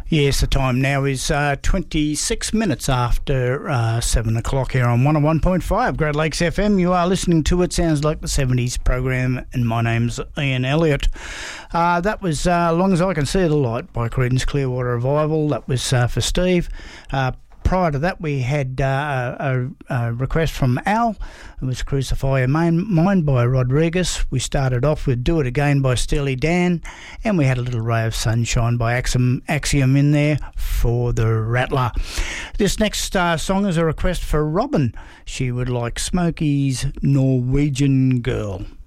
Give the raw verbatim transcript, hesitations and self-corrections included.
Yes, the time now is uh, twenty-six minutes after uh, seven o'clock here on one oh one point five Great Lakes F M. You are listening to It Sounds Like the seventies program, and my name's Ian Elliott. Uh, that was uh, Long As I Can See the Light by Creedence Clearwater Revival. That was uh, for Steve. Uh, prior to that, we had uh, a, a request from Al. It was Crucify Your Mind by Rodriguez. We started off with Do It Again by Steely Dan, and we had a little ray of sunshine by Axiom, Axiom in there for the Rattler. This next uh, song is a request for Robin. She would like Smokey's Norwegian Girl.